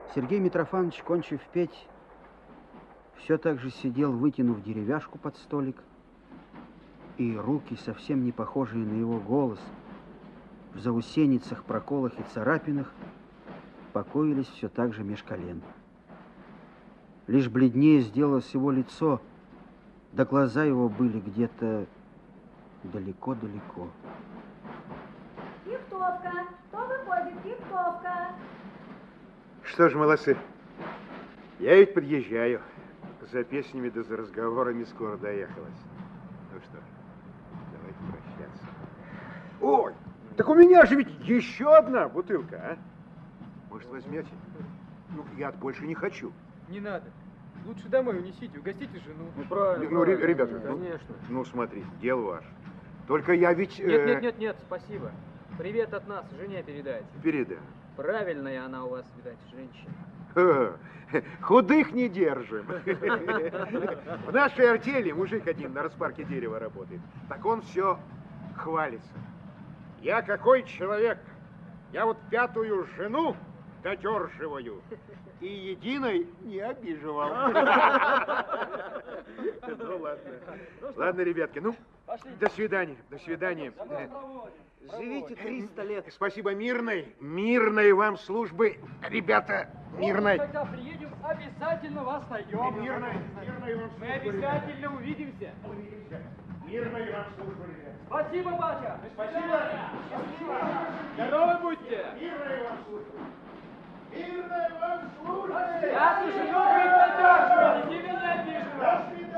Сергей Митрофанович, кончив петь, все так же сидел, вытянув деревяшку под столик, и руки, совсем не похожие на его голос, в заусеницах, проколах и царапинах, покоились все так же меж колен. Лишь бледнее сделалось его лицо, да глаза его были где-то далеко-далеко. Пихтовка! Кто выходит? Пихтовка! Что ж, молодцы, я ведь подъезжаю. За песнями да за разговорами скоро доехалась. Ну что, давайте прощаться. Ой, так у меня же ведь еще одна бутылка, а? Может, возьмете? Ну, я больше не хочу. Не надо. Лучше домой унесите, угостите жену. Ну, правильно. Ну, ребята, конечно. Ну, смотри, дело ваше. Только я ведь... Нет, спасибо. Привет от нас, жене передайте. Передай. Правильная она у вас, видать, женщина. Худых не держим. В нашей артели мужик один на распарке дерева работает. Так он все хвалится. Я какой человек? Я вот 5-ю жену додерживаю и единой не обиживал. Ну ладно. Ладно, ребятки, ну, до свидания. До свидания. Живите 300 лет. Спасибо, мирной вам службы, ребята, мирной. Когда приедем, обязательно вас найдем. Мирной вам Мы обязательно увидимся. Мирной вам службы, ребята. Спасибо, батя. Спасибо. Здоровы будьте. Мирной вам службы. Мирной вам службы. Я с женой не задерживайте, не меня обижу. До свидания.